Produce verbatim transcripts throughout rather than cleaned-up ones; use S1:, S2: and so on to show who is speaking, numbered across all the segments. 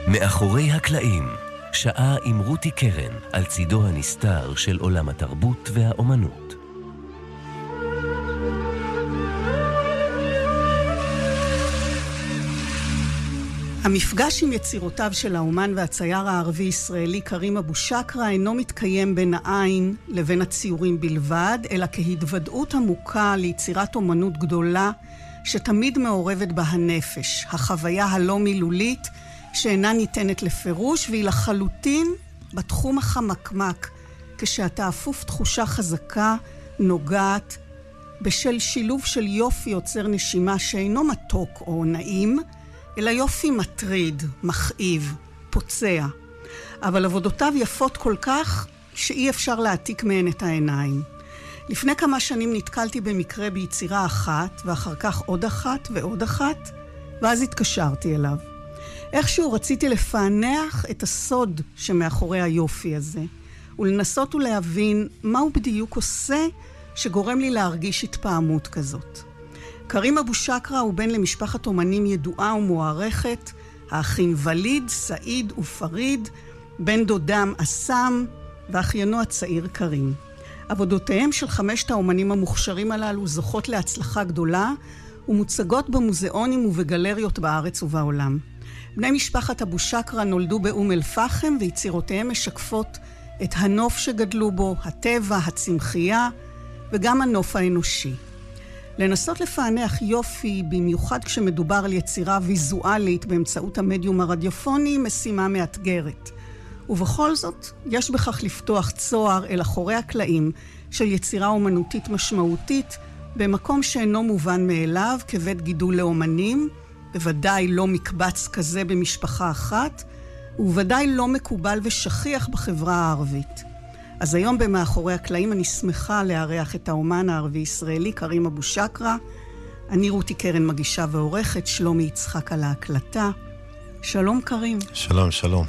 S1: מאחורי הקלעים, שעה עם רותי קרן על צידו הנסתר של עולם התרבות והאומנות.
S2: המפגש עם יצירותיו של האומן והצייר הערבי-ישראלי קרים אבו שקרה אינו מתקיים בין העין לבין הציורים בלבד, אלא כהתוודעות עמוקה ליצירת אומנות גדולה שתמיד מעורבת בה הנפש, החוויה הלא מילולית שאינה ניתנת לפירוש, והיא לחלוטין בתחום החמקמק, כשאתה אפוף תחושה חזקה, נוגעת, בשל שילוב של יופי יוצר נשימה שאינו מתוק או נעים, אלא יופי מטריד, מכאיב, פוצע. אבל עבודותיו יפות כל כך שאי אפשר להעתיק מהן את העיניים. לפני כמה שנים נתקלתי במקרה ביצירה אחת, ואחר כך עוד אחת ועוד אחת, ואז התקשרתי אליו. איכשהו רציתי לפענח את הסוד שמאחורי היופי הזה, ולנסות ולהבין מה הוא בדיוק עושה שגורם לי להרגיש התפעמות כזאת. קרים אבו שקרה הוא בן למשפחת אומנים ידועה ומוערכת, האחים וליד, סעיד ופריד, בן דודם אסם ואחיינו הצעיר קרים. עבודותיהם של חמשת האומנים המוכשרים הללו זוכות להצלחה גדולה ומוצגות במוזיאונים ובגלריות בארץ ובעולם. בני משפחת אבו שקרה נולדו באום אל פחם, ויצירותיהם משקפות את הנוף שגדלו בו, הטבע, הצמחייה וגם הנוף האנושי. לנסות לפענח יופי, במיוחד כשמדובר על יצירה ויזואלית באמצעות המדיום הרדיופוני, משימה מאתגרת. ובכל זאת, יש בכך לפתוח צוהר אל אחורי הקלעים של יצירה אומנותית משמעותית, במקום שאינו מובן מאליו, כבית גידול לאומנים, בוודאי לא מקבץ כזה במשפחה אחת, ובוודאי לא מקובל ושכיח בחברה הערבית. אז היום במאחורי הקלעים אני שמחה לארח את האומן הערבי-ישראלי קרים אבו שקרה. אני רותי קרן מגישה ועורכת, שלומי יצחק על ההקלטה. שלום קרים.
S3: שלום, שלום.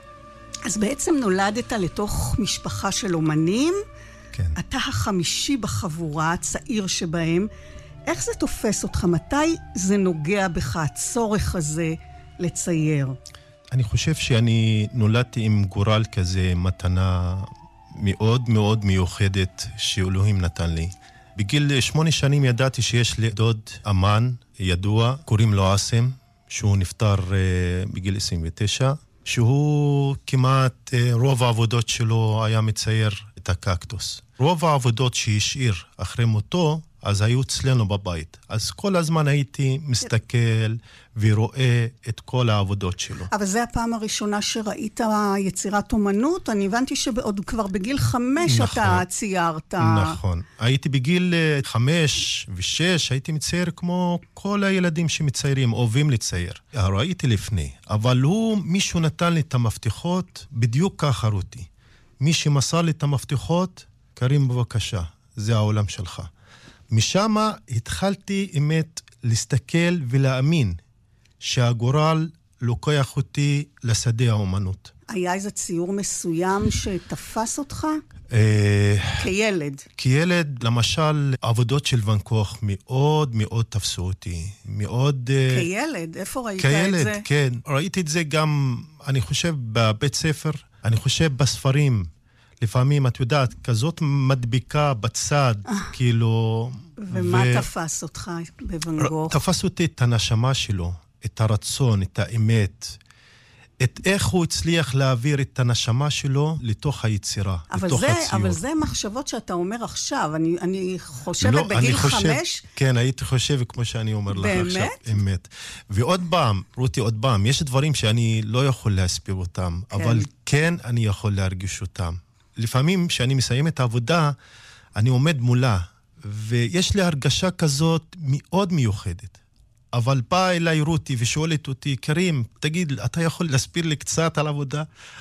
S2: אז בעצם נולדת לתוך משפחה של אומנים.
S3: כן.
S2: אתה החמישי בחבורה, הצעיר שבהם. איך זה תופס אותך? מתי זה נוגע בך, הצורך הזה לצייר?
S3: אני חושב שאני נולדתי עם גורל כזה, מתנה מאוד מאוד מיוחדת שאלוהים נתן לי. בגיל שמונה שנים ידעתי שיש לי דוד אמן ידוע, קוראים לו עסם, שהוא נפטר uh, בגיל עשרים ותשע, שהוא כמעט uh, רוב העבודות שלו היה מצייר את הקקטוס. רוב העבודות שהשאיר אחרי מותו, אז היו אצלנו בבית. אז כל הזמן הייתי מסתכל ורואה את כל העבודות שלו.
S2: אבל זה הפעם הראשונה שראית יצירת אומנות. אני הבנתי שעוד כבר בגיל חמש נכון, אתה ציירת.
S3: נכון. הייתי בגיל חמש ושש, הייתי מצייר כמו כל הילדים שמציירים, אוהבים לצייר. ראיתי לפני, אבל הוא, מישהו נתן לי את המפתחות, בדיוק ככה רותי. מי שמסר לי את המפתחות, קרים בבקשה, זה העולם שלך. משם התחלתי אמת להסתכל ולהאמין שהגורל לוקח אותי לשדה האומנות.
S2: היה איזה ציור מסוים שתפס אותך? כילד.
S3: כילד, למשל, עבודות של ואן גוך מאוד מאוד תפסו אותי. מאוד...
S2: כילד? איפה ראית
S3: כילד,
S2: את זה?
S3: כן. ראיתי את זה גם, אני חושב, בבית ספר, אני חושב בספרים. לפעמים, את יודעת, כזאת מדביקה בצד, כאילו...
S2: ומה ו... תפס אותך בוואן גוך?
S3: תפס אותי את הנשמה שלו, את הרצון, את האמת, את איך הוא הצליח להעביר את הנשמה שלו לתוך היצירה, לתוך
S2: זה,
S3: הציור.
S2: אבל זה מחשבות שאתה אומר עכשיו. אני, אני חושבת
S3: לא,
S2: בגיל
S3: אני חושב,
S2: חמש...
S3: כן, הייתי חושב כמו שאני אומר לך
S2: באמת?
S3: עכשיו. אמת? ועוד פעם, רותי, עוד פעם, יש דברים שאני לא יכול להסביר אותם, כן. אבל כן אני יכול להרגיש אותם. לפעמים כשאני מסיים את העבודה, אני עומד מולה, ויש לי הרגשה כזאת מאוד מיוחדת. אבל באה אליי רותי ושואלת אותי, קרים, תגיד, אתה יכול להסביר לי קצת על עבודה?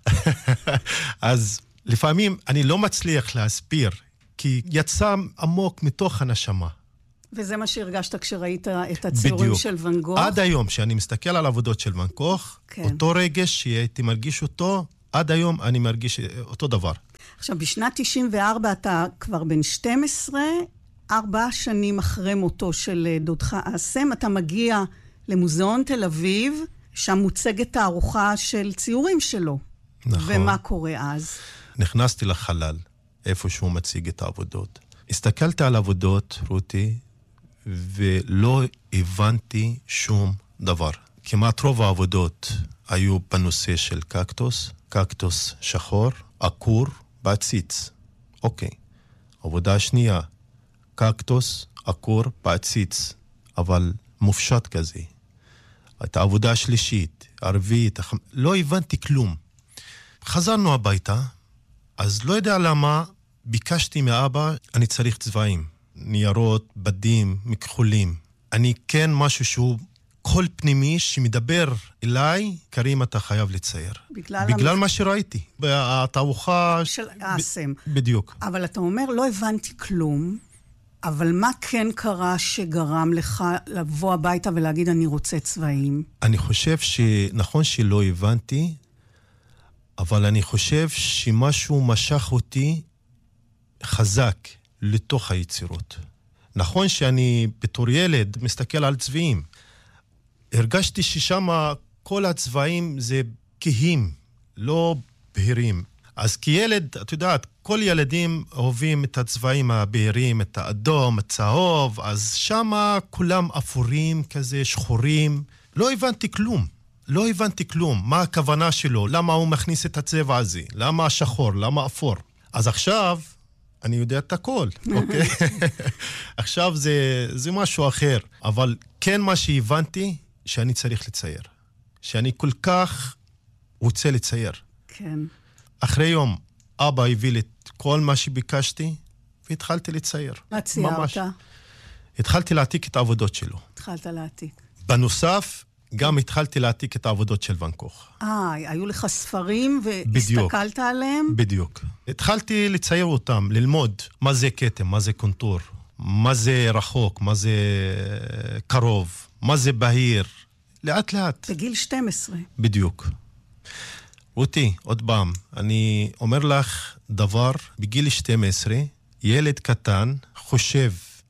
S3: אז לפעמים אני לא מצליח להסביר, כי יצא עמוק מתוך הנשמה.
S2: וזה מה שהרגשת כשראית את הציורים בדיוק. של ואן גוך?
S3: עד היום, כשאני מסתכל על העבודות של ואן גוך, כן. אותו רגש שהייתי מרגיש אותו, עד היום אני מרגיש אותו דבר.
S2: עכשיו, בשנת תשעים וארבע אתה כבר בן שתים עשרה, ארבע שנים אחרי מותו של דודך אסם, אתה מגיע למוזיאון תל אביב שם מוצגת תערוכה של ציורים שלו.
S3: נכון.
S2: ומה קורה אז?
S3: נכנסתי לחלל, איפה שהוא מציג את העבודות. הסתכלתי על העבודות, רותי, ולא הבנתי שום דבר. כמעט רוב העבודות היו בנושא של קקטוס, קקטוס שחור, עקור, בעציץ. אוקיי. עבודה השנייה, קקטוס, עקור, בעציץ, אבל מופשט כזה. את העבודה השלישית, הרביעית, החמ... לא הבנתי כלום. חזרנו הביתה, אז לא יודע למה ביקשתי מאבא, אני צריך צבעים, ניירות, בדים, מכחולים. אני כן משהו שהוא קול פנימי שמדבר אליי, קרים אתה חייב לצייר.
S2: בגלל,
S3: בגלל
S2: המ...
S3: מה שראיתי, התערוכה...
S2: של אסם.
S3: ב... בדיוק.
S2: אבל אתה אומר, לא הבנתי כלום, אבל מה כן קרה שגרם לך לבוא הביתה ולהגיד, אני רוצה צבעים?
S3: אני חושב שנכון שלא הבנתי, אבל אני חושב שמשהו משך אותי חזק לתוך היצירות. נכון שאני בתור ילד מסתכל על צבעים. הרגשתי ששם כל הצבעים זה כהים, לא בהירים. אז כילד, את יודעת, כל ילדים אוהבים את הצבעים הבהירים, את האדום, הצהוב, אז שם כולם אפורים כזה, שחורים. לא הבנתי כלום. לא הבנתי כלום. מה הכוונה שלו? למה הוא מכניס את הצבע הזה? למה השחור? למה אפור? אז עכשיו אני יודע את הכל, אוקיי? עכשיו זה, זה משהו אחר. אבל כן מה שהבנתי, שאני צריך לצייר. שאני כל כך רוצה לצייר.
S2: כן. אחרי
S3: יום, אבא הביא לי את כל מה שביקשתי, והתחלתי לצייר.
S2: מה ציירת?
S3: התחלתי להעתיק את העבודות שלו.
S2: התחלת להעתיק.
S3: בנוסף, גם התחלתי להעתיק את העבודות של ואן קוך.
S2: אה, היו לך ספרים והסתכלת עליהם?
S3: בדיוק. התחלתי לצייר אותם, ללמוד מה זה כתם, מה זה קונטור, מה זה רחוק, מה זה קרוב, מה זה בהיר. לאט לאט.
S2: בגיל שתים עשרה.
S3: בדיוק. רותי, עוד פעם, אני אומר לך דבר, בגיל שתים עשרה, ילד קטן חושב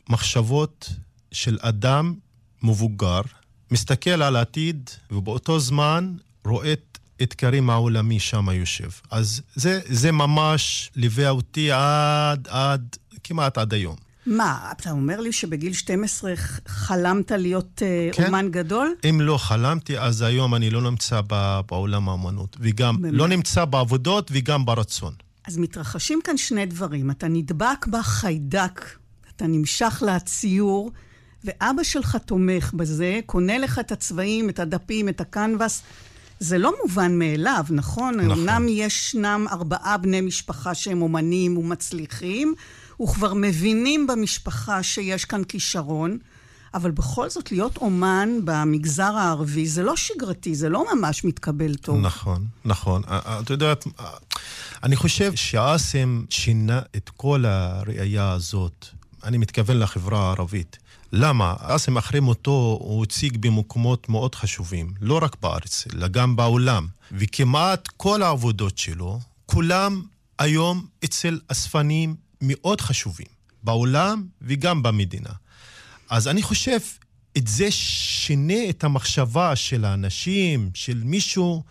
S3: מחשבות של אדם מבוגר, מסתכל על העתיד, ובאותו זמן רואה את אתגרים העולמי שם יושב. אז זה, זה ממש ליווה אותי עד, עד, כמעט עד היום.
S2: מה, אתה אומר לי שבגיל שתים עשרה חלמת להיות כן? אומן גדול?
S3: אם לא חלמתי, אז היום אני לא נמצא בעולם האמנות, וגם באמת? לא נמצא בעבודות וגם ברצון.
S2: אז מתרחשים כאן שני דברים. אתה נדבק בחיידק, אתה נמשך לציור, ואבא שלך תומך בזה, קונה לך את הצבעים, את הדפים, את הקנבס. זה לא מובן מאליו, נכון? נכון. אמנם ישנם ארבעה בני משפחה שהם אומנים ומצליחים, וכבר מבינים במשפחה שיש כאן כישרון, אבל בכל זאת להיות אומן במגזר הערבי זה לא שגרתי, זה לא ממש מתקבל טוב.
S3: נכון, נכון. אתה יודעת, אני חושב שאסם שינה את כל הראייה הזאת. אני מתכוון לחברה הערבית. למה? אסם אחרי מותו הוא הציג במקומות מאוד חשובים, לא רק בארץ, אלא גם בעולם. וכמעט כל העבודות שלו, כולם היום אצל אספנים מאוד חשובים, בעולם וגם במדינה. אז אני חושב, את זה שינה את המחשבה של האנשים, של מישהו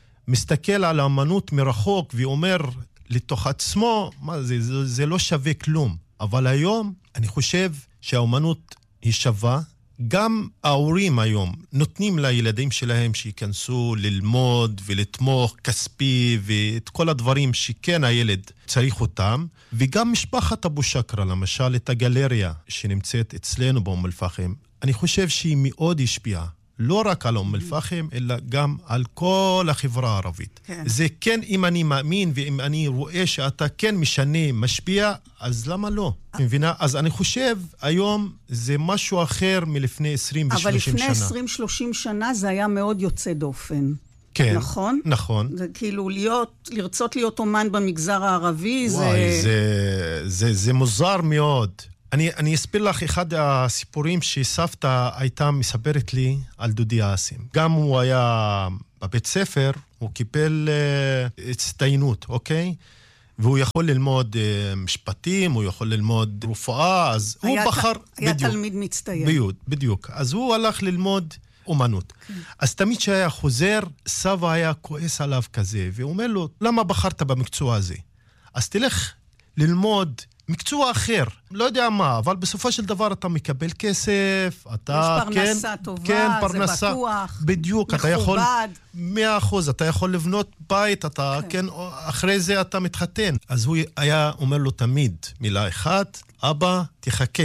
S3: מסתכל על האמנות מרחוק ואומר לתוך עצמו, מה זה, זה, זה לא שווה כלום. אבל היום אני חושב שהאמנות היא שווה. גם ההורים היום נותנים לילדים שלהם שיכנסו ללמוד ולתמוך כספי ואת כל הדברים שכן הילד צריך אותם. וגם משפחת אבו שקרה, למשל את הגלריה שנמצאת אצלנו באום אל-פחם, אני חושב שהיא מאוד השפיעה. לא רק על אום אל-פחם, אלא גם על כל החברה הערבית. כן. זה כן, אם אני מאמין ואם אני רואה שאתה כן משנה, משפיע, אז למה לא? מבינה? אז אני חושב, היום זה משהו אחר מלפני עשרים ושלושים שנה.
S2: אבל לפני עשרים שלושים שנה זה היה מאוד יוצא דופן.
S3: כן,
S2: נכון?
S3: נכון.
S2: זה כאילו להיות, לרצות להיות אומן במגזר הערבי,
S3: וואי, זה... זה, זה, זה מוזר מאוד. אני, אני אספר לך אחד הסיפורים שסבתא הייתה מספרת לי על דודי אסם. גם הוא היה בבית ספר, הוא קיבל uh, הצטיינות, אוקיי? והוא יכול ללמוד uh, משפטים, הוא יכול ללמוד רפואה, אז הוא בחר...
S2: היה בדיוק, תלמיד מצטיין.
S3: בדיוק, בדיוק. אז הוא הלך ללמוד אומנות. אז תמיד שהיה חוזר, סבא היה כועס עליו כזה, ואומר לו, למה בחרת במקצוע הזה? אז תלך ללמוד מקצוע אחר, לא יודע מה, אבל בסופו של דבר אתה מקבל כסף, אתה...
S2: יש פרנסה
S3: כן,
S2: טובה,
S3: כן,
S2: זה
S3: פרנסה,
S2: בטוח,
S3: בדיוק,
S2: מכובד.
S3: אתה יכול... מאה אחוז, אתה יכול לבנות בית, אתה, כן. כן, אחרי זה אתה מתחתן. אז הוא היה אומר לו תמיד מילה אחת, אבא, תחכה.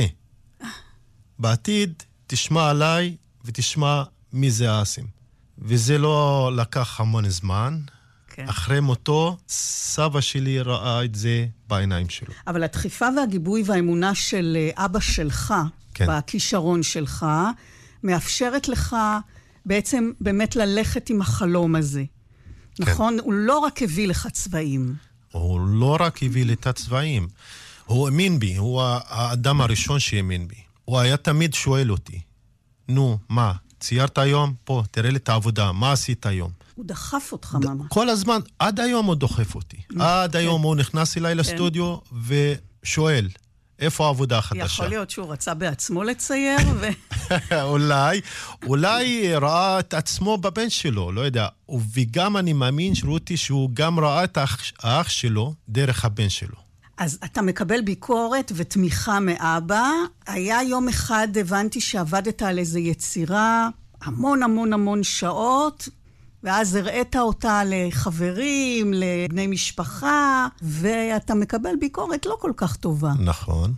S3: בעתיד תשמע עליי ותשמע מי זה אסם. וזה לא לקח המון זמן. כן. אחרי מותו, סבא שלי ראה את זה בעיניים שלו.
S2: אבל הדחיפה והגיבוי והאמונה של אבא שלך, כן. בכישרון שלך, מאפשרת לך בעצם באמת ללכת עם החלום הזה. כן. נכון? הוא לא רק הביא לך צבעים.
S3: הוא לא רק הביא לי את הצבעים. הוא האמין בי, הוא האדם הראשון שהאמין בי. הוא היה תמיד שואל אותי, נו, מה, ציירת היום? פה, תראה לי את העבודה, מה עשית היום?
S2: הוא דחף אותך, ממש.
S3: כל הזמן, עד היום הוא דוחף אותי. עד היום הוא נכנס אליי לסטודיו ושואל, איפה העבודה החדשה?
S2: יכול להיות שהוא רצה בעצמו לצייר ו...
S3: אולי, אולי ראה את עצמו בבן שלו, לא יודע. וגם אני מאמין, רותי, שהוא גם ראה את האח שלו דרך הבן שלו.
S2: אז אתה מקבל ביקורת ותמיכה מאבא. היה יום אחד, הבנתי שעבדת על איזו יצירה, המון המון המון שעות, ואז הראית אותה לחברים, לבני משפחה, ואתה מקבל ביקורת לא כל כך טובה.
S3: נכון.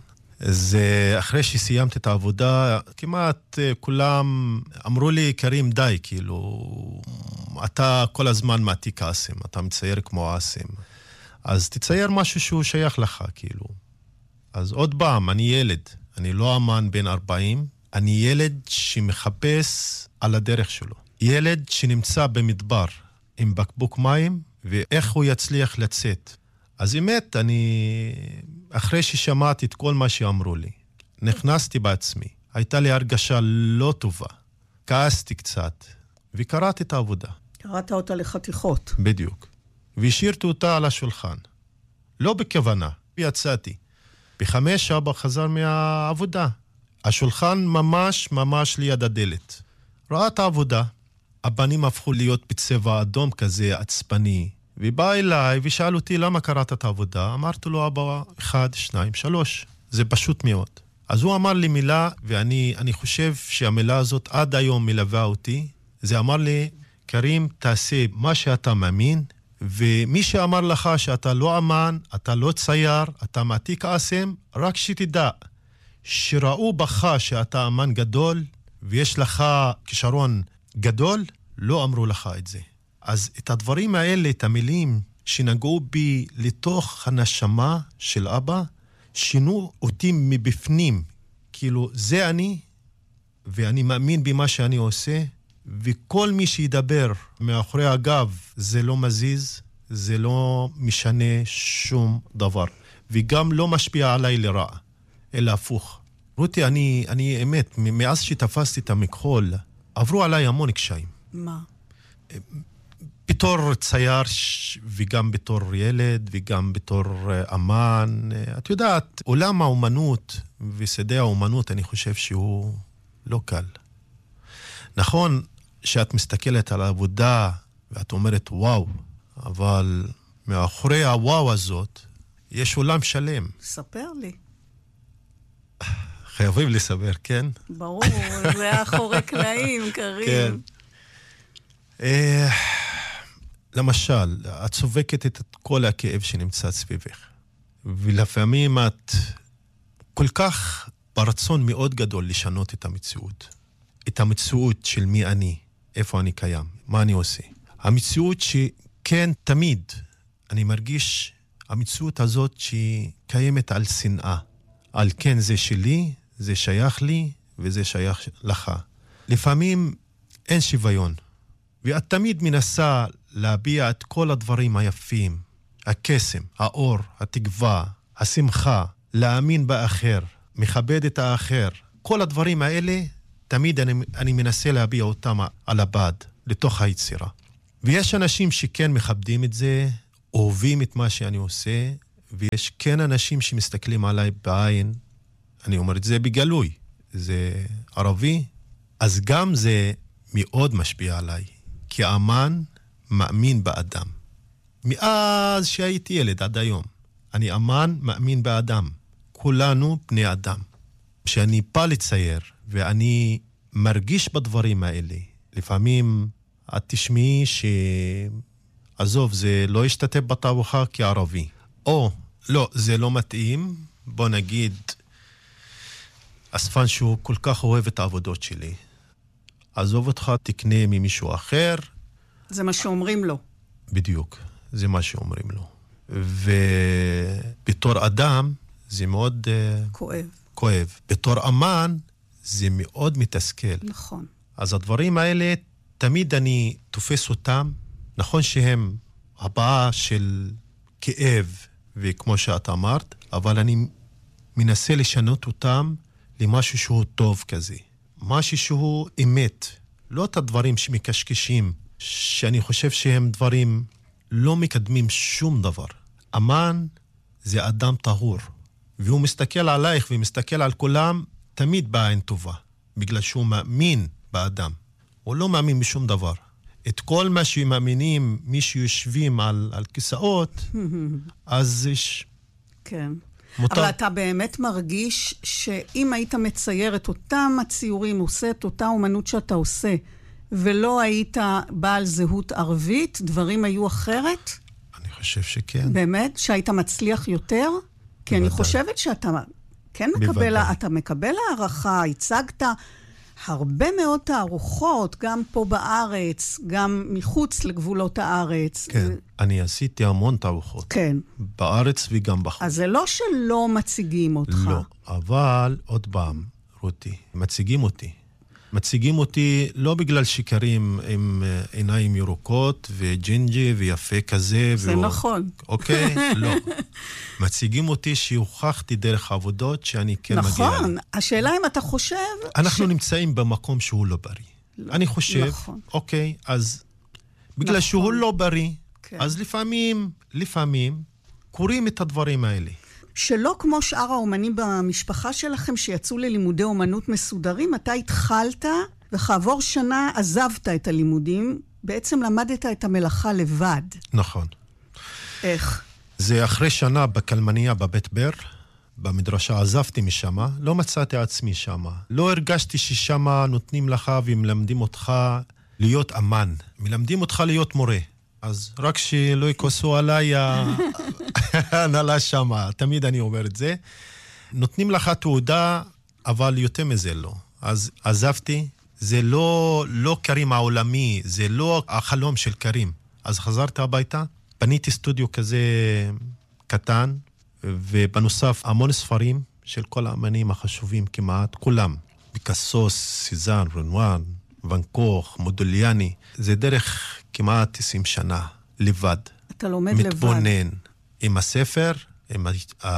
S3: זה אחרי שסיימתי את העבודה, כמעט כולם אמרו לי, קרים די, כאילו, אתה כל הזמן מעתיק אסם, אתה מצייר כמו אסם. אז תצייר משהו שהוא שייך לך, כאילו. אז עוד פעם, אני ילד, אני לא אמן בן ארבעים, אני ילד שמחפש על הדרך שלו. ילד שנמצא במדבר עם בקבוק מים, ואיך הוא יצליח לצאת. אז באמת, אני, אחרי ששמעתי את כל מה שאמרו לי, נכנסתי בעצמי, הייתה לי הרגשה לא טובה, כעסתי קצת, וקראתי את העבודה.
S2: קראת אותה לחתיכות.
S3: בדיוק. והשארתי אותה על השולחן. לא בכוונה, ויצאתי. בחמש אבא חזר מהעבודה. השולחן ממש ממש ליד הדלת. ראה את העבודה. הבנים הפכו להיות בצבע אדום כזה עצבני. ובא אליי ושאל אותי למה קראת את העבודה. אמרתי לו, אבא, אחד, שניים, שלוש. זה פשוט מאוד. אז הוא אמר לי מילה, ואני אני חושב שהמילה הזאת עד היום מלווה אותי. זה אמר לי, קרים, תעשה מה שאתה מאמין, ומי שאמר לך שאתה לא אמן, אתה לא צייר, אתה מעתיק אסם, רק שתדע שראו בך שאתה אמן גדול, ויש לך כישרון גדול, לא אמרו לך את זה. אז את הדברים האלה, את המילים שנגעו בי לתוך הנשמה של אבא, שינו אותי מבפנים. כאילו, זה אני, ואני מאמין במה שאני עושה, וכל מי שידבר מאחורי הגב, זה לא מזיז, זה לא משנה שום דבר. וגם לא משפיע עליי לרע, אלא הפוך. רותי, אני, אני אמת, מאז שתפסתי את המכחול, עברו עליי המון קשיים.
S2: מה?
S3: בתור צייר וגם בתור ילד וגם בתור אמן. את יודעת, עולם האומנות ושדה האומנות, אני חושב שהוא לא קל. נכון שאת מסתכלת על העבודה ואת אומרת וואו, אבל מאחורי הוואו הזאת יש עולם שלם.
S2: ספר לי.
S3: חייבים לסבר, כן?
S2: ברור, זה אחורי קלעים, קרים.
S3: כן. אה, למשל, את צובקת את כל הכאב שנמצא סביבך. ולפעמים את כל כך ברצון מאוד גדול לשנות את המציאות. את המציאות של מי אני, איפה אני קיים, מה אני עושה. המציאות שכן תמיד אני מרגיש, המציאות הזאת שקיימת על שנאה. על כן זה שלי, זה שייך לי וזה שייך לך. לפעמים אין שוויון. ואת תמיד מנסה להביע את כל הדברים היפים. הקסם, האור, התקווה, השמחה, להאמין באחר, מכבד את האחר. כל הדברים האלה, תמיד אני, אני מנסה להביע אותם על הבד, לתוך היצירה. ויש אנשים שכן מכבדים את זה, אוהבים את מה שאני עושה, ויש כן אנשים שמסתכלים עליי בעין, אני אומר את זה בגלוי, זה ערבי, אז גם זה מאוד משפיע עליי, כי האמן מאמין באדם. מאז שהייתי ילד עד היום, אני אמן מאמין באדם. כולנו בני אדם. כשאני בא לצייר, ואני מרגיש בדברים האלה, לפעמים את תשמעי ש... עזוב, זה לא ישתתף בתערוכה כערבי. או, לא, זה לא מתאים. בוא נגיד, אספן שהוא כל כך אוהב את העבודות שלי. עזוב אותך, תקנה ממישהו אחר.
S2: זה מה שאומרים לו.
S3: בדיוק, זה מה שאומרים לו. ובתור אדם, זה מאוד...
S2: כואב.
S3: כואב. בתור אמן, זה מאוד מתסכל.
S2: נכון.
S3: אז הדברים האלה, תמיד אני תופס אותם, נכון שהם הבאה של כאב, וכמו שאת אמרת, אבל אני מנסה לשנות אותם למשהו שהוא טוב כזה. משהו שהוא אמת. לא את הדברים שמקשקשים, שאני חושב שהם דברים לא מקדמים שום דבר. אמן זה אדם טהור, והוא מסתכל עלייך ומסתכל על כולם תמיד בעין טובה, בגלל שהוא מאמין באדם. הוא לא מאמין בשום דבר. את כל מה שמאמינים, מי שיושבים על, על כיסאות, אז יש...
S2: כן.
S3: מותר...
S2: אבל אתה באמת מרגיש שאם היית מצייר את אותם הציורים, עושה את אותה אומנות שאתה עושה, ולא היית בעל זהות ערבית, דברים היו אחרת?
S3: אני חושב שכן.
S2: באמת? שהיית מצליח יותר? כי אני חושבת שאתה כן מקבל, אתה מקבל הערכה, הצגת הרבה מאוד תערוכות, גם פה בארץ, גם מחוץ לגבולות הארץ.
S3: כן, אני עשיתי המון תערוכות.
S2: כן.
S3: בארץ וגם בחוץ.
S2: אז זה לא שלא מציגים אותך.
S3: לא, אבל עוד פעם, רותי, מציגים אותי. מציגים אותי לא בגלל שיקרים עם עיניים ירוקות וג'ינג'י ויפה כזה.
S2: זה והוא... נכון.
S3: אוקיי? לא. מציגים אותי שהוכחתי דרך העבודות שאני כן
S2: נכון.
S3: מגיע.
S2: נכון. השאלה אם אתה חושב...
S3: אנחנו
S2: ש...
S3: נמצאים במקום שהוא לא בריא. לא. אני חושב,
S2: נכון.
S3: אוקיי, אז בגלל נכון. שהוא לא בריא, כן. אז לפעמים, לפעמים, קוראים את הדברים האלה.
S2: שלא כמו שאר האומנים במשפחה שלכם שיצאו ללימודי אומנות מסודרים, אתה התחלת וכעבור שנה עזבת את הלימודים, בעצם למדת את המלאכה לבד.
S3: נכון.
S2: איך? זה
S3: אחרי שנה בקלמניה בבית בר, במדרשה עזבתי משם, לא מצאתי עצמי שם. לא הרגשתי ששם נותנים לך ומלמדים אותך להיות אמן. מלמדים אותך להיות מורה. אז רק שלא יקוסו עליי הנהלה שמה, תמיד אני אומר את זה. נותנים לך תעודה, אבל יותר מזה לא. אז עזבתי, זה לא, לא קרים העולמי, זה לא החלום של קרים. אז חזרתי הביתה, בניתי סטודיו כזה קטן, ובנוסף המון ספרים של כל האמנים החשובים כמעט, כולם. פיקאסו, סיזן, רנואר, ואן קוך, מודוליאני. זה דרך כמעט עשרים שנה, לבד.
S2: אתה לומד
S3: מתבונן,
S2: לבד.
S3: מתבונן עם הספר, עם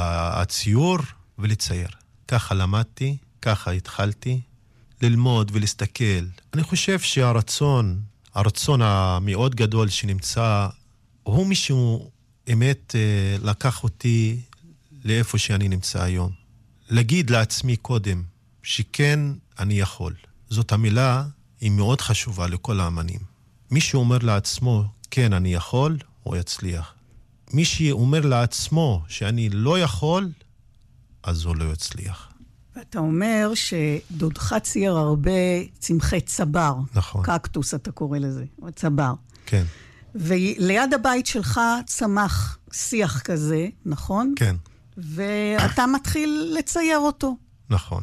S3: הציור ולצייר. ככה למדתי, ככה התחלתי ללמוד ולהסתכל. אני חושב שהרצון, הרצון המאוד גדול שנמצא, הוא מישהו אמת לקח אותי לאיפה שאני נמצא היום. להגיד לעצמי קודם שכן אני יכול. זאת המילה היא מאוד חשובה לכל האמנים. מי שאומר לעצמו, כן, אני יכול, הוא יצליח. מי שאומר לעצמו שאני לא יכול, אז הוא לא יצליח.
S2: ואתה אומר שדודך צייר הרבה צמחי צבר.
S3: נכון.
S2: קקטוס, אתה קורא לזה, או צבר.
S3: כן.
S2: וליד הבית שלך צמח שיח כזה, נכון?
S3: כן.
S2: ואתה מתחיל לצייר אותו.
S3: נכון.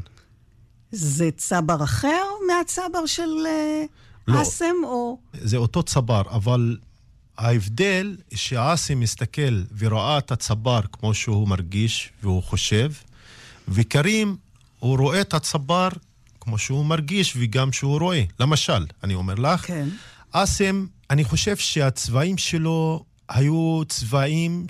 S2: זה צבר אחר מהצבר של
S3: לא,
S2: אסם או...
S3: זה אותו צבר, אבל ההבדל שאסם מסתכל ורואה את הצבר כמו שהוא מרגיש והוא חושב, וקרים הוא רואה את הצבר כמו שהוא מרגיש וגם שהוא רואה. למשל, אני אומר לך,
S2: כן.
S3: אסם, אני חושב שהצבעים שלו היו צבעים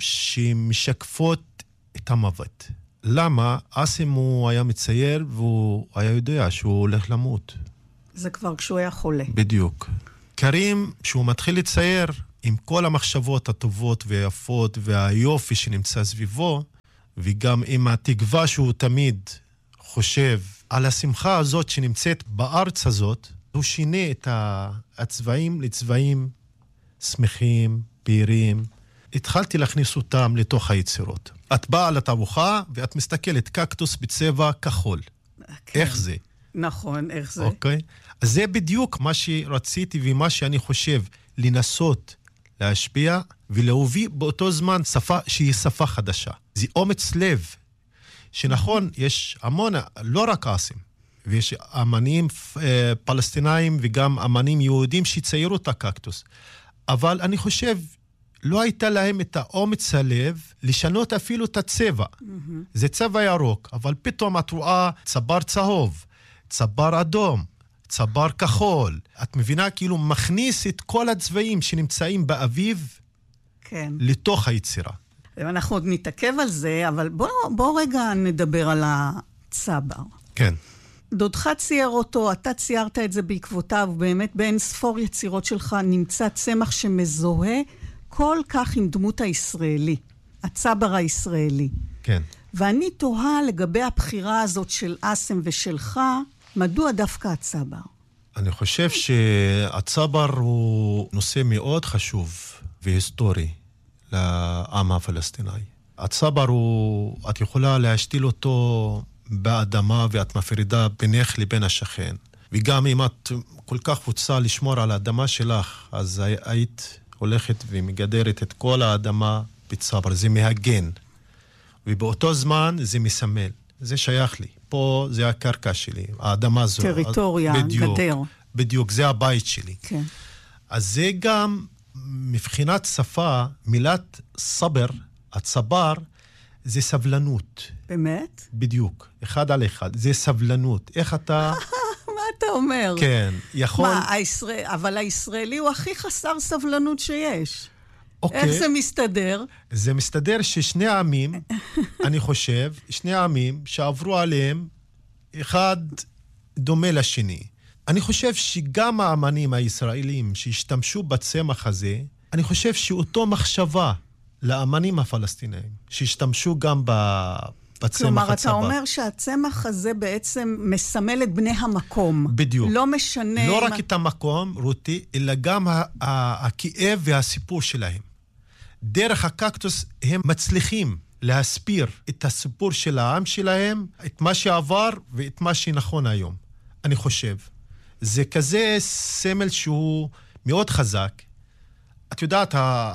S3: שמשקפות את המוות. למה? אסם הוא היה מצייר והוא היה יודע שהוא הולך למות.
S2: זה כבר כשהוא היה חולה.
S3: בדיוק. קרים, שהוא מתחיל לצייר עם כל המחשבות הטובות והיפות והיופי שנמצא סביבו, וגם עם התקווה שהוא תמיד חושב על השמחה הזאת שנמצאת בארץ הזאת, הוא שינה את הצבעים לצבעים שמחים, בהירים. התחלתי להכניס אותם לתוך היצירות. את באה לתערוכה ואת מסתכלת קקטוס בצבע כחול.
S2: כן.
S3: איך זה?
S2: נכון, איך זה?
S3: אוקיי. אז זה בדיוק מה שרציתי ומה שאני חושב לנסות להשפיע ולהוביל באותו זמן שפה שהיא שפה חדשה. זה אומץ לב, שנכון, יש המון, לא רק אסים, ויש אמנים פלסטינאים וגם אמנים יהודים שציירו את הקקטוס. אבל אני חושב, לא הייתה להם את האומץ הלב לשנות אפילו את הצבע. Mm-hmm. זה צבע ירוק, אבל פתאום את רואה צבר צהוב, צבר אדום, צבר כחול. את מבינה כאילו מכניס את כל הצבעים שנמצאים באביב
S2: כן.
S3: לתוך היצירה.
S2: אנחנו עוד נתעכב על זה, אבל בוא, בוא רגע נדבר על הצבר.
S3: כן.
S2: דודך צייר אותו, אתה ציירת את זה בעקבותיו, באמת בין ספור יצירות שלך נמצא צמח שמזוהה כל כך עם דמות הישראלי, הצבר הישראלי.
S3: כן.
S2: ואני תוהה לגבי הבחירה הזאת של אסם ושלך, מדוע דווקא הצבר?
S3: אני חושב שהצבר הוא נושא מאוד חשוב והיסטורי לעם הפלסטיני. הצבר הוא, את יכולה להשתיל אותו באדמה ואת מפרידה בינך לבין השכן. וגם אם את כל כך רוצה לשמור על האדמה שלך, אז היית הולכת ומגדרת את כל האדמה בצבר. זה מהגן. ובאותו זמן זה מסמל. זה שייך לי. פה זה הקרקע שלי. האדמה זו.
S2: טריטוריה,
S3: בדיוק,
S2: גדר.
S3: בדיוק, זה הבית שלי.
S2: כן.
S3: אז זה גם מבחינת שפה, מילת סבר, הצבר, זה סבלנות.
S2: באמת?
S3: בדיוק, אחד על אחד. זה סבלנות. איך אתה...
S2: מה אתה אומר?
S3: כן, יכול...
S2: מה, הישראל... אבל הישראלי הוא הכי חסר סבלנות שיש.
S3: אוקיי.
S2: איך זה מסתדר?
S3: זה מסתדר ששני העמים, אני חושב, שני העמים שעברו עליהם, אחד דומה לשני. אני חושב שגם האמנים הישראלים שהשתמשו בצמח הזה, אני חושב שאותו מחשבה לאמנים הפלסטינאים, שהשתמשו גם בצמח הצבא.
S2: כלומר, אתה אומר שהצמח הזה בעצם מסמל את בני המקום.
S3: בדיוק.
S2: לא משנה...
S3: לא רק את המקום, רותי, אלא גם הכאב והסיפור שלהם. דרך הקקטוס הם מצליחים להסביר את הסיפור של העם שלהם, את מה שעבר ואת מה שנכון היום. אני חושב. זה כזה סמל שהוא מאוד חזק. את יודעת,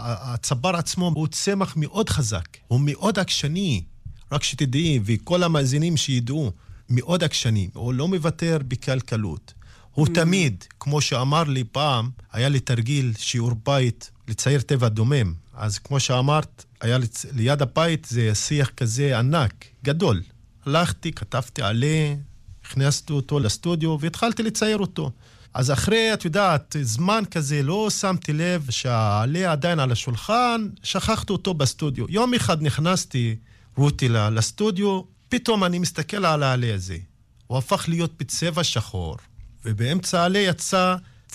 S3: הצבר עצמו הוא צמח מאוד חזק. הוא מאוד עקשני. רק שתדעי, וכל המאזינים שידעו, מאוד עקשני. הוא לא מוותר בקלקלות. הוא תמיד, כמו שאמר לי פעם, היה לי תרגיל שיעור בית לצייר טבע דומם. אז כמו שאמרת, היה ליד הבית זה שיח כזה ענק, גדול. הלכתי, כתבתי עליה, הכנסתי אותו לסטודיו והתחלתי לצייר אותו. אז אחרי, את יודעת, זמן כזה לא שמתי לב שהעלה עדיין על השולחן, שכחתי אותו בסטודיו. יום אחד נכנסתי, רותי לסטודיו, פתאום אני מסתכל על העלה הזה. הוא הפך להיות בצבע שחור, ובאמצע העלה יצא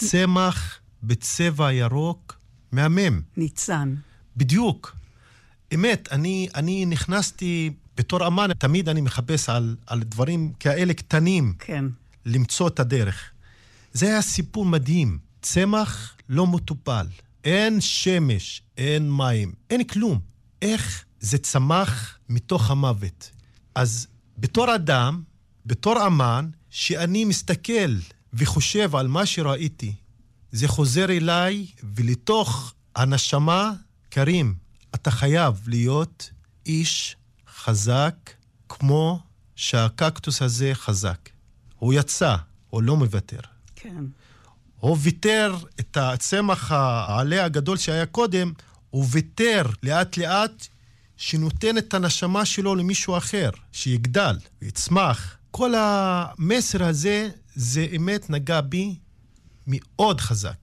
S3: צמח בצבע ירוק מהמם.
S2: ניצן.
S3: בדיוק. אמת, אני, אני נכנסתי בתור אמן, תמיד אני מחפש על, על דברים כאלה קטנים.
S2: כן.
S3: למצוא את הדרך. זה היה סיפור מדהים. צמח לא מטופל. אין שמש, אין מים, אין כלום. איך זה צמח מתוך המוות. אז בתור אדם, בתור אמן, שאני מסתכל וחושב על מה שראיתי, זה חוזר אליי, ולתוך הנשמה, קרים, אתה חייב להיות איש חזק, כמו שהקקטוס הזה חזק. הוא יצא, הוא לא מוותר.
S2: כן.
S3: הוא ויתר את הצמח העלה הגדול שהיה קודם, הוא ויתר לאט לאט שנותן את הנשמה שלו למישהו אחר, שיגדל ויצמח. כל המסר הזה, זה אמת נגע בי מאוד חזק.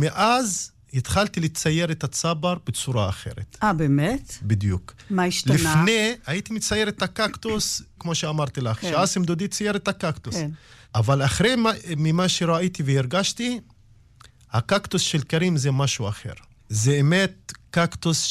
S3: ומאז התחלתי לצייר את הצבר בצורה אחרת.
S2: אה, באמת?
S3: בדיוק.
S2: מה השתנה?
S3: לפני הייתי מצייר את הקקטוס, כמו שאמרתי לך,
S2: כן.
S3: שאסם דודי צייר את הקקטוס.
S2: כן.
S3: אבל אחרי ממה שראיתי והרגשתי, הקקטוס של קרים זה משהו אחר. זה אמת קקטוס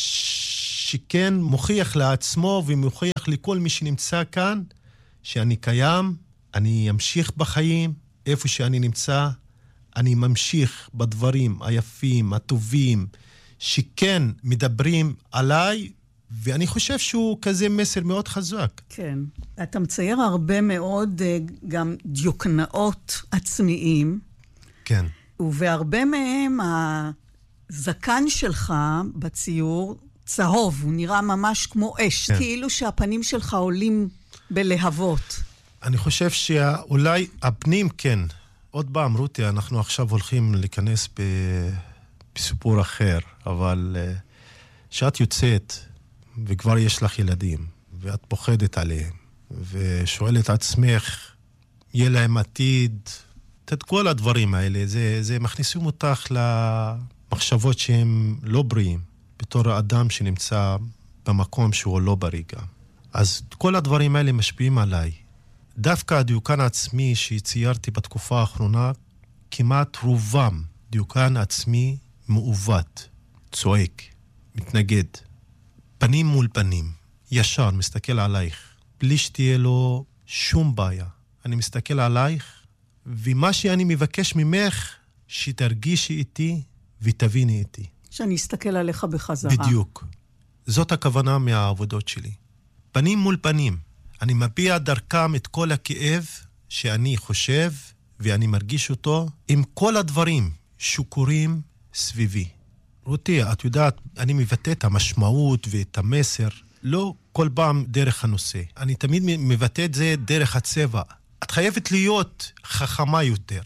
S3: שכן מוכיח לעצמו ומוכיח לכל מי שנמצא כאן, שאני קיים, אני אמשיך בחיים, איפה שאני נמצא, אני ממשיך בדברים היפים, הטובים, שכן מדברים עליי, ואני חושב שהוא כזה מסר מאוד חזק.
S2: כן. אתה מצייר הרבה מאוד גם דיוקנאות עצמיים.
S3: כן.
S2: ובהרבה מהם הזקן שלך בציור צהוב, הוא נראה ממש כמו אש, כן. כאילו שהפנים שלך עולים בלהבות.
S3: אני חושב שאולי הפנים כן. עוד פעם, רותי, אנחנו עכשיו הולכים להיכנס ב... בסיפור אחר, אבל שאת יוצאת וכבר יש לך ילדים, ואת פוחדת עליהם, ושואלת עצמך, יהיה להם עתיד, את כל הדברים האלה, זה, זה מכניסים אותך למחשבות שהם לא בריאים, בתור האדם שנמצא במקום שהוא לא בריגה. אז כל הדברים האלה משפיעים עליי. דווקא הדיוקן העצמי שציירתי בתקופה האחרונה, כמעט רובם דיוקן עצמי מעוות, צועק, מתנגד, פנים מול פנים, ישר מסתכל עלייך, בלי שתהיה לו שום בעיה. אני מסתכל עלייך, ומה שאני מבקש ממך, שתרגישי איתי ותביני איתי.
S2: שאני אסתכל עליך בחזרה.
S3: בדיוק. זאת הכוונה מהעבודות שלי. פנים מול פנים. אני מביע דרכם את כל הכאב שאני חושב, ואני מרגיש אותו עם כל הדברים שקורים סביבי. רותי, את יודעת, אני מבטא את המשמעות ואת המסר, לא כל פעם דרך הנושא. אני תמיד מבטא את זה דרך הצבע. את חייבת להיות חכמה יותר,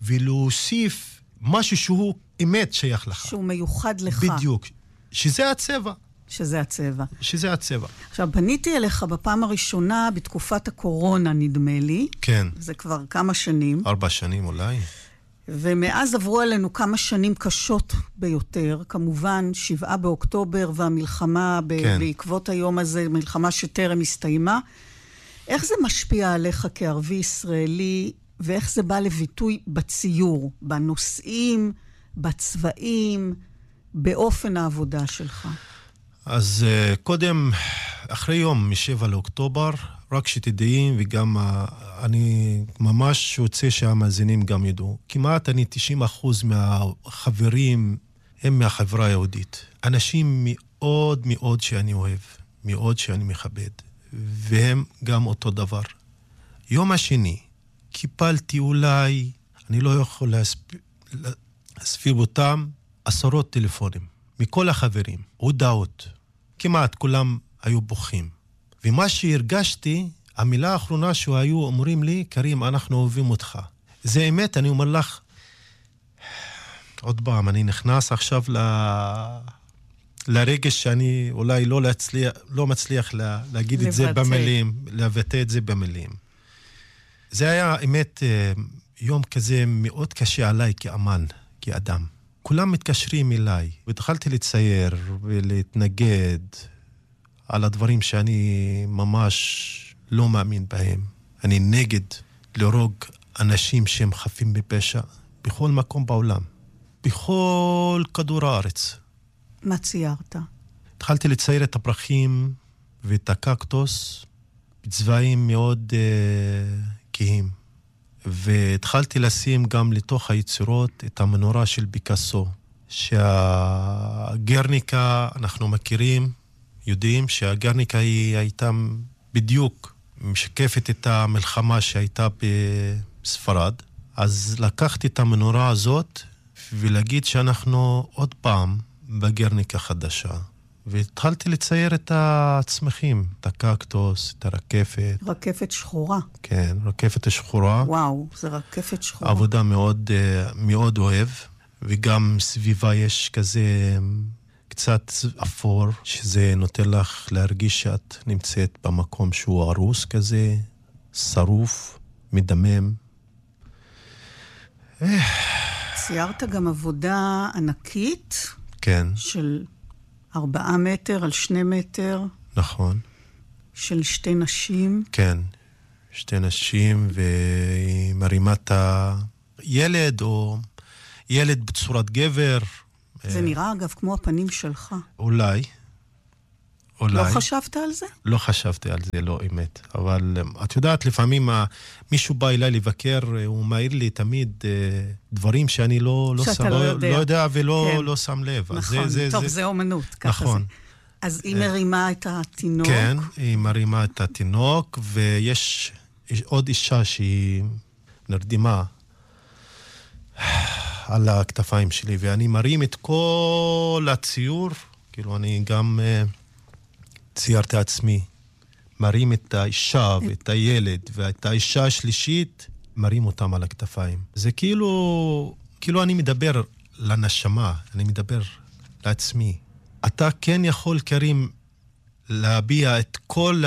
S3: ולהוסיף משהו שהוא אמת שייך לך.
S2: שהוא מיוחד לך.
S3: בדיוק. שזה הצבע.
S2: שזה הצבע.
S3: שזה הצבע.
S2: עכשיו, פניתי אליך בפעם הראשונה בתקופת הקורונה, נדמה לי.
S3: כן.
S2: זה כבר כמה שנים.
S3: ארבע שנים אולי.
S2: ומאז עברו עלינו כמה שנים קשות ביותר. כמובן, שבעה באוקטובר והמלחמה ב- כן. בעקבות היום הזה, מלחמה שטרם הסתיימה. איך זה משפיע עליך כערבי ישראלי, ואיך זה בא לביטוי בציור, בנושאים, בצבעים, באופן העבודה שלך?
S3: אז uh, קודם, אחרי יום משבע לאוקטובר, רק שתדעים, וגם uh, אני ממש רוצה שהמאזינים גם ידעו, כמעט אני תשעים אחוז מהחברים הם מהחברה היהודית. אנשים מאוד מאוד שאני אוהב, מאוד שאני מכבד, והם גם אותו דבר. יום השני, קיפלתי אולי, אני לא יכול להספיר, להספיר אותם, עשרות טלפונים, מכל החברים, הודעות. כמעט כולם היו בוכים. ומה שהרגשתי, המילה האחרונה שהיו אומרים לי, קרים, אנחנו אוהבים אותך. זה אמת, אני אומר לך, עוד פעם, אני נכנס עכשיו ל... לרגש שאני אולי לא, להצליח, לא מצליח לה, להגיד לבטא. את זה במילים, לבטא את זה במילים. זה היה אמת יום כזה מאוד קשה עליי כאמן, כאדם. כולם מתקשרים אליי, והתחלתי לצייר ולהתנגד על הדברים שאני ממש לא מאמין בהם. אני נגד להרוג אנשים שהם חפים בפשע בכל מקום בעולם, בכל כדור הארץ.
S2: מה ציירת?
S3: התחלתי לצייר את הפרחים ואת הקקטוס בצבעים מאוד uh, כהים. והתחלתי לשים גם לתוך היצירות את המנורה של פיקאסו, שהגרניקה, אנחנו מכירים, יודעים שהגרניקה היא הייתה בדיוק משקפת את המלחמה שהייתה בספרד. אז לקחתי את המנורה הזאת ולהגיד שאנחנו עוד פעם בגרניקה חדשה. והתחלתי לצייר את הצמחים, את הקקטוס, את הרקפת.
S2: רקפת שחורה.
S3: כן, רקפת השחורה.
S2: וואו, זה רקפת שחורה.
S3: עבודה מאוד, מאוד אוהב, וגם סביבה יש כזה קצת אפור, שזה נותן לך להרגיש שאת נמצאת במקום שהוא הרוס כזה, שרוף, מדמם.
S2: ציירת גם עבודה ענקית.
S3: כן. של
S2: ארבעה מטר על שני מטר.
S3: נכון.
S2: של שתי נשים.
S3: כן, שתי נשים, והיא מרימה את הילד, או ילד בצורת גבר.
S2: זה נראה אגב כמו הפנים שלך.
S3: אולי, אולי.
S2: לא חשבת על זה?
S3: לא חשבתי על זה, לא אמת. אבל את יודעת, לפעמים מישהו בא אליי לבקר, הוא מעיר לי תמיד דברים שאני לא, לא,
S2: שאתה
S3: שם,
S2: לא יודע.
S3: לא יודע ולא
S2: כן.
S3: לא שם לב.
S2: נכון,
S3: זה,
S2: טוב,
S3: זה,
S2: זה אומנות. ככה
S3: נכון.
S2: זה. אז היא מרימה את התינוק.
S3: כן, היא מרימה את התינוק, ויש עוד אישה שהיא נרדמה על הכתפיים שלי, ואני מרים את כל הציור, כאילו אני גם uh, ציירתי עצמי, מרים את האישה ואת הילד, ואת האישה השלישית, מרים אותם על הכתפיים. זה כאילו, כאילו אני מדבר לנשמה, אני מדבר לעצמי. אתה כן יכול, קרים, להביע את כל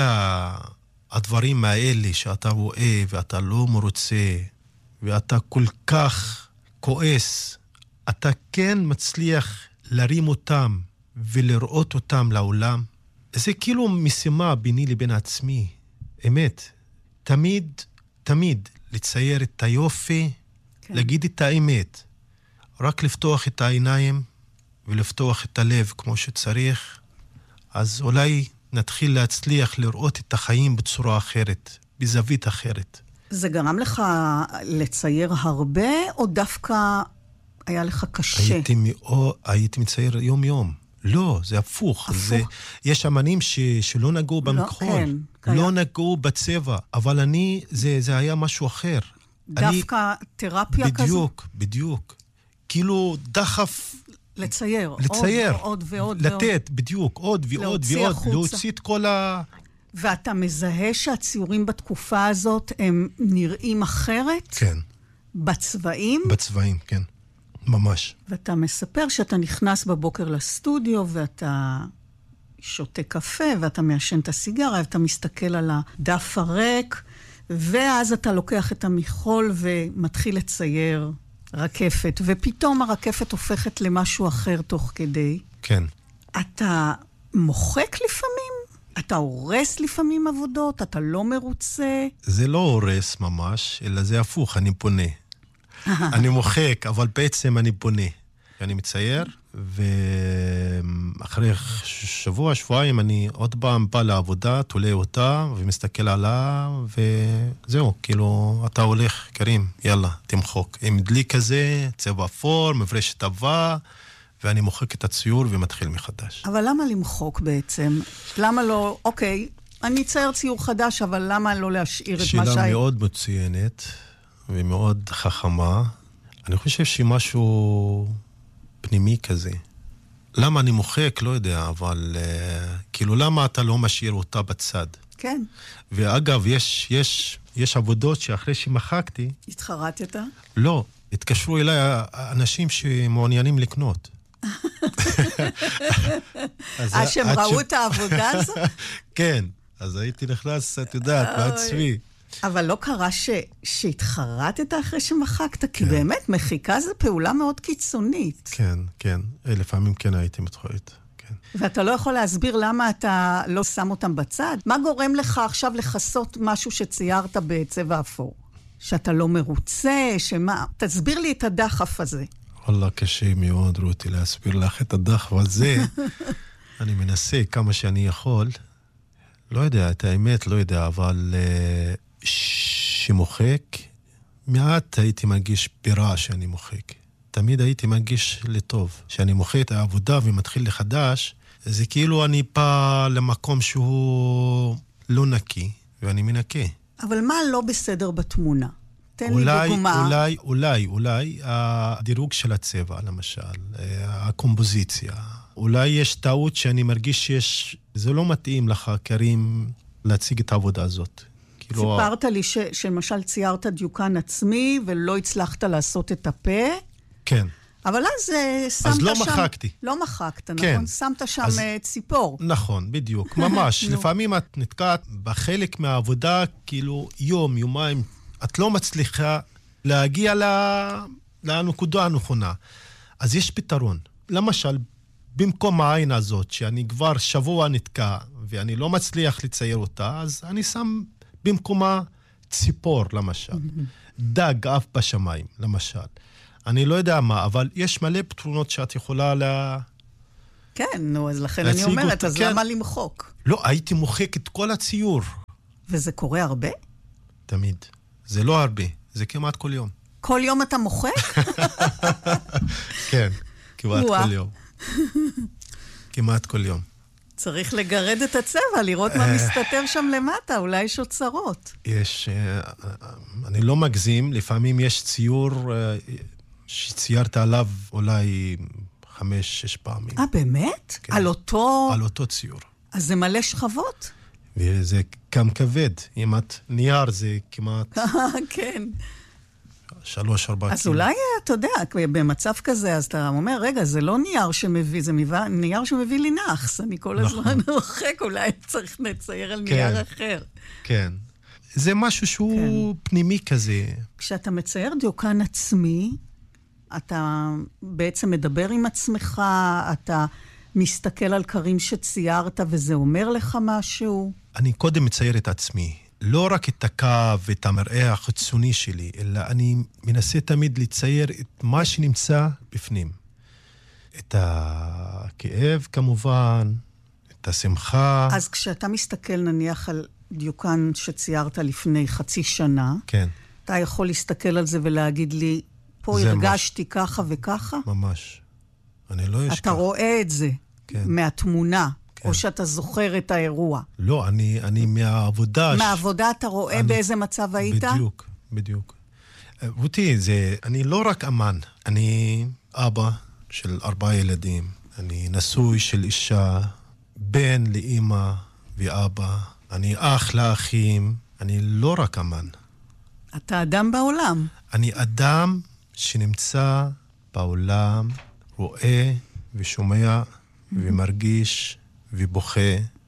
S3: הדברים האלה שאתה רואה ואתה לא מרוצה, ואתה כל כך כועס. אתה כן מצליח להרים אותם ולראות אותם לעולם. זה כאילו משימה ביני לבין עצמי. אמת. תמיד, תמיד לצייר את היופי, כן. להגיד את האמת. רק לפתוח את העיניים ולפתוח את הלב כמו שצריך, אז אולי נתחיל להצליח לראות את החיים בצורה אחרת, בזווית אחרת.
S2: זה גרם לך לצייר הרבה, או דווקא היה לך קשה?
S3: הייתי, מאו, הייתי מצייר יום יום. לא, זה הפוך.
S2: הפוך?
S3: זה, יש אמנים ש, שלא נגעו במכחול. לא, כן. לא היה... נגעו בצבע, אבל אני, זה, זה היה משהו אחר.
S2: דווקא אני, תרפיה
S3: בדיוק,
S2: כזו?
S3: בדיוק, בדיוק. כאילו דחף...
S2: לצייר.
S3: לצייר.
S2: עוד ועוד ועוד.
S3: לתת, ועוד. בדיוק, עוד ועוד ועוד.
S2: החוצה.
S3: להוציא את כל ה...
S2: ואתה מזהה שהציורים בתקופה הזאת הם נראים אחרת?
S3: כן.
S2: בצבעים?
S3: בצבעים, כן. ממש.
S2: ואתה מספר שאתה נכנס בבוקר לסטודיו, ואתה שותה קפה, ואתה מעשן את הסיגרה, ואתה מסתכל על הדף הריק, ואז אתה לוקח את המכחול ומתחיל לצייר רקפת, ופתאום הרקפת הופכת למשהו אחר תוך כדי.
S3: כן.
S2: אתה מוחק לפעמים? אתה הורס לפעמים עבודות? אתה לא מרוצה?
S3: זה לא הורס ממש, אלא זה הפוך, אני פונה. אני מוחק, אבל בעצם אני פונה. אני מצייר, ואחרי שבוע, שבועיים, אני עוד פעם בא לעבודה, תולה אותה, ומסתכל עליה, וזהו, כאילו, אתה הולך, קרים, יאללה, תמחוק. עם דלי כזה, צבע אפור, מברשת הבא, ואני מוחק את הציור ומתחיל מחדש.
S2: אבל למה למחוק בעצם? למה לא, אוקיי, אני אצייר ציור חדש, אבל למה לא להשאיר את מה שהי...
S3: שאלה מאוד מצוינת, ומאוד חכמה. אני חושב שמשהו פנימי כזה. למה אני מוחק? לא יודע, אבל uh, כאילו למה אתה לא משאיר אותה בצד?
S2: כן.
S3: ואגב, יש, יש, יש עבודות שאחרי שמחקתי...
S2: התחרטת?
S3: לא, התקשרו אליי אנשים שמעוניינים לקנות.
S2: אה, שהם ראו את העבודה הזו?
S3: כן, אז הייתי נכנס, את יודעת, בעצמי.
S2: אבל לא קרה ש... שהתחרטת אחרי שמחקת, כי באמת מחיקה זו פעולה מאוד קיצונית.
S3: כן, כן. לפעמים כן הייתי מתחרט. כן.
S2: ואתה לא יכול להסביר למה אתה לא שם אותם בצד? מה גורם לך עכשיו לחסות משהו שציירת בצבע אפור? שאתה לא מרוצה, שמה... תסביר לי את הדחף הזה.
S3: וואלה, קשה מאוד, רותי, להסביר לך את הדחף הזה. אני מנסה כמה שאני יכול. לא יודע, את האמת לא יודע, אבל... שמוחק, מעט הייתי מרגיש ברע שאני מוחק. תמיד הייתי מרגיש לטוב. כשאני מוחק את העבודה ומתחיל לחדש, זה כאילו אני בא למקום שהוא לא נקי, ואני מנקה.
S2: אבל מה לא בסדר בתמונה? תן
S3: אולי,
S2: לי דוגמה.
S3: אולי, אולי, אולי, הדירוג של הצבע, למשל, הקומפוזיציה. אולי יש טעות שאני מרגיש שיש, זה לא מתאים לך, קרים, להציג את העבודה הזאת.
S2: סיפרת לי ש, שלמשל ציירת דיוקן עצמי, ולא הצלחת לעשות את הפה.
S3: כן.
S2: אבל אז שמת שם...
S3: אז לא מחקתי.
S2: לא מחקת,
S3: כן.
S2: נכון? שמת שם
S3: אז...
S2: ציפור.
S3: נכון, בדיוק. ממש. לפעמים את נתקעת בחלק מהעבודה, כאילו יום, יומיים, את לא מצליחה להגיע לנקודה הנכונה. אז יש פתרון. למשל, במקום העין הזאת, שאני כבר שבוע נתקע, ואני לא מצליח לצייר אותה, אז אני שם... במקומה ציפור, למשל. דג אף בשמיים, למשל. אני לא יודע מה, אבל יש מלא פתרונות שאת יכולה לה...
S2: כן, נו, אז לכן אני אומרת, אז למה למחוק?
S3: לא, הייתי מוחק את כל הציור.
S2: וזה קורה הרבה?
S3: תמיד. זה לא הרבה, זה כמעט כל יום.
S2: כל יום אתה מוחק?
S3: כן, כמעט כל יום. כמעט כל יום.
S2: צריך לגרד את הצבע, לראות מה מסתתר שם למטה, אולי יש אוצרות.
S3: יש, אני לא מגזים, לפעמים יש ציור שציירת עליו אולי חמש, שש פעמים.
S2: אה, באמת? על אותו...
S3: על אותו ציור.
S2: אז זה מלא שכבות?
S3: וזה גם כבד. אם את נייר זה כמעט...
S2: כן.
S3: שלוש, ארבע.
S2: אז אולי, אתה יודע, במצב כזה, אז אתה אומר, רגע, זה לא נייר שמביא, זה נייר שמביא לי נחס. אני כל הזמן רוחק, אולי צריך לצייר על נייר אחר.
S3: כן. זה משהו שהוא פנימי כזה.
S2: כשאתה מצייר דיוקן עצמי, אתה בעצם מדבר עם עצמך, אתה מסתכל על קרים שציירת, וזה אומר לך משהו?
S3: אני קודם מצייר את עצמי. לא רק את הקו ואת המראה החיצוני שלי, אלא אני מנסה תמיד לצייר את מה שנמצא בפנים. את הכאב כמובן, את השמחה.
S2: אז כשאתה מסתכל נניח על דיוקן שציירת לפני חצי שנה,
S3: כן.
S2: אתה יכול להסתכל על זה ולהגיד לי, פה הרגשתי מה... ככה וככה?
S3: ממש. אני לא אשכח.
S2: אתה רואה את זה כן. מהתמונה. כן. או שאתה זוכר את האירוע.
S3: לא, אני, אני מהעבודה...
S2: מהעבודה אתה רואה אני... באיזה מצב היית?
S3: בדיוק, בדיוק. רותי, זה, אני לא רק אמן, אני אבא של ארבעה ילדים, אני נשוי של אישה, בן לאמא ואבא, אני אח לאחים, אני לא רק אמן.
S2: אתה אדם בעולם.
S3: אני אדם שנמצא בעולם, רואה ושומע ומרגיש ובוכה,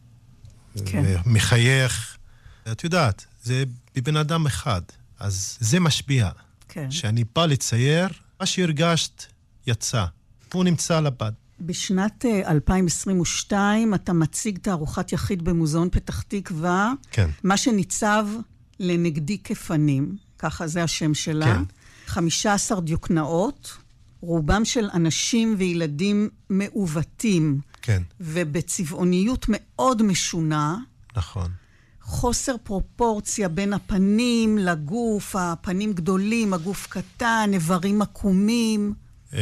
S3: כן. ומחייך. את יודעת, זה בבן אדם אחד. אז זה משפיע.
S2: כן.
S3: שאני בא לצייר, מה שהרגשת יצא. הוא נמצא לבד.
S2: בשנת אלפיים עשרים ושתיים אתה מציג תערוכת יחיד במוזיאון פתח תקווה.
S3: כן.
S2: מה שניצב לנגדי כפנים, ככה זה השם שלה. כן. חמישה עשר דיוקנאות, רובם של אנשים וילדים מעוותים.
S3: כן.
S2: ובצבעוניות מאוד משונה.
S3: נכון.
S2: חוסר פרופורציה בין הפנים לגוף, הפנים גדולים, הגוף קטן, איברים עקומים.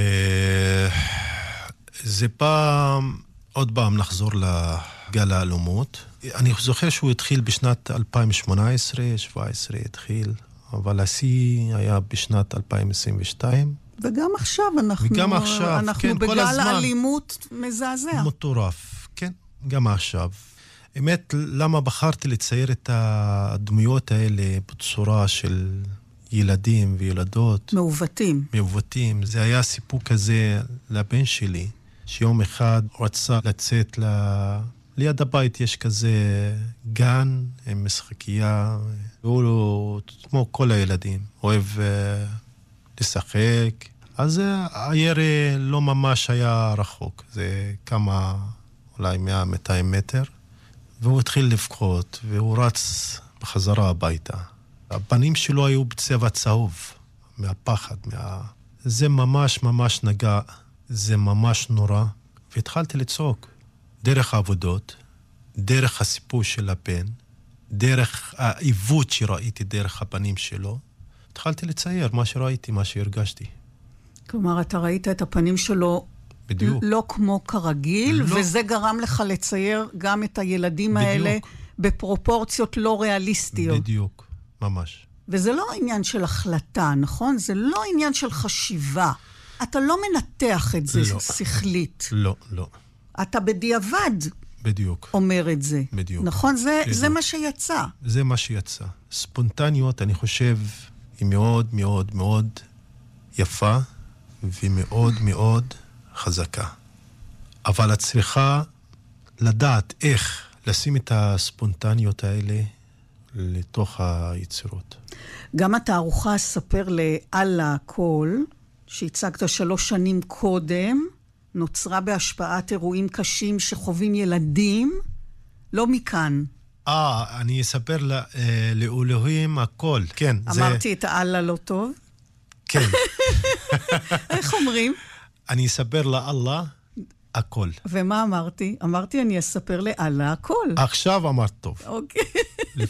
S3: זה פעם, עוד פעם נחזור לגל האלומות. אני זוכר שהוא התחיל בשנת אלפיים שמונה עשרה, שבע עשרה התחיל, אבל השיא היה בשנת אלפיים עשרים ושתיים.
S2: וגם עכשיו אנחנו,
S3: וגם עכשיו,
S2: אנחנו
S3: כן,
S2: בגל האלימות מזעזע.
S3: מטורף, כן, גם עכשיו. האמת, למה בחרתי לצייר את הדמויות האלה בצורה של ילדים וילדות?
S2: מעוותים.
S3: מעוותים. זה היה סיפור כזה לבן שלי, שיום אחד רצה לצאת ל... ליד הבית יש כזה גן עם משחקייה, והוא לא, כמו כל הילדים, אוהב uh, לשחק. אז הירי לא ממש היה רחוק, זה כמה, אולי מאה מאתיים מטר. והוא התחיל לבכות, והוא רץ בחזרה הביתה. הפנים שלו היו בצבע צהוב, מהפחד, מה... זה ממש ממש נגע, זה ממש נורא. והתחלתי לצעוק, דרך העבודות, דרך הסיפור של הבן, דרך העיוות שראיתי דרך הפנים שלו, התחלתי לצייר מה שראיתי, מה שהרגשתי.
S2: כלומר, אתה ראית את הפנים שלו
S3: בדיוק.
S2: לא כמו כרגיל, לא. וזה גרם לך לצייר גם את הילדים בדיוק. האלה בפרופורציות לא ריאליסטיות.
S3: בדיוק, ממש.
S2: וזה לא עניין של החלטה, נכון? זה לא עניין של חשיבה. אתה לא מנתח את זה לא. שכלית.
S3: לא, לא.
S2: אתה בדיעבד
S3: בדיוק.
S2: אומר את זה.
S3: בדיוק.
S2: נכון? זה, זה מה שיצא.
S3: זה מה שיצא. ספונטניות, אני חושב, היא מאוד מאוד מאוד יפה, ומאוד מאוד חזקה. אבל את צריכה לדעת איך לשים את הספונטניות האלה לתוך היצירות.
S2: גם התערוכה ספר לעל הכל, שהצגת שלוש שנים קודם, נוצרה בהשפעת אירועים קשים שחווים ילדים, לא מכאן.
S3: אה, אני אספר לא, אה, לאלוהים הכל, כן.
S2: אמרתי
S3: זה...
S2: את האללה לא טוב?
S3: כן.
S2: איך אומרים?
S3: אני אספר לאללה הכל.
S2: ומה אמרתי? אמרתי, אני אספר לאללה הכל.
S3: עכשיו אמרת טוב.
S2: אוקיי.